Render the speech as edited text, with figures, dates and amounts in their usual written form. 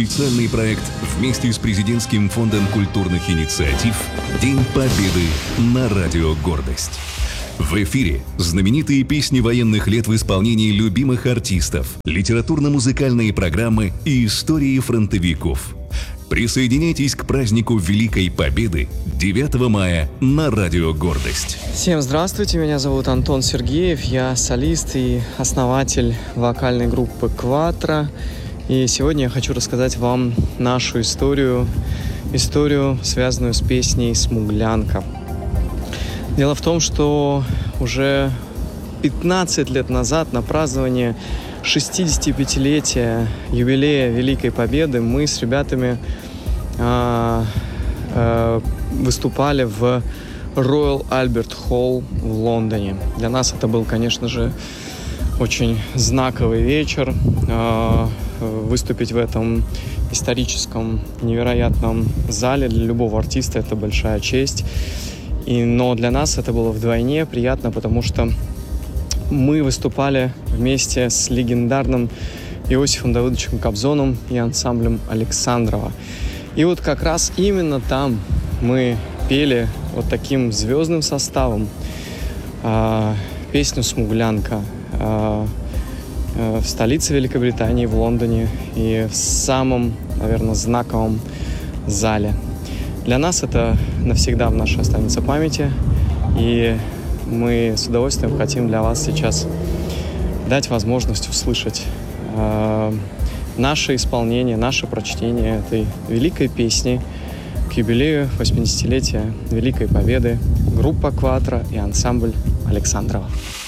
специальный проект вместе с Президентским фондом культурных инициатив «День Победы» на Радио Гордость. В эфире знаменитые песни военных лет в исполнении любимых артистов, литературно-музыкальные программы и истории фронтовиков. Присоединяйтесь к празднику Великой Победы 9 мая на Радио Гордость. Всем здравствуйте, меня зовут Антон Сергеев, я солист и основатель вокальной группы «Кватро». И сегодня я хочу рассказать вам нашу историю, связанную с песней «Смуглянка». Дело в том, что уже 15 лет назад на празднование 65-летия юбилея Великой Победы мы с ребятами выступали в Royal Albert Hall в Лондоне. Для нас это был, конечно же, очень знаковый вечер. Выступить в этом историческом, невероятном зале для любого артиста — это большая честь. Но для нас это было вдвойне приятно, потому что мы выступали вместе с легендарным Иосифом Давыдовичем Кобзоном и ансамблем Александрова. И вот как раз именно там мы пели вот таким звездным составом песню «Смуглянка» в столице Великобритании, в Лондоне, и в самом, наверное, знаковом зале. Для нас это навсегда в нашей останется памяти, и мы с удовольствием хотим для вас сейчас дать возможность услышать наше исполнение, наше прочтение этой великой песни к юбилею 80-летия Великой Победы, группа «Кватро» и ансамбль Александрова.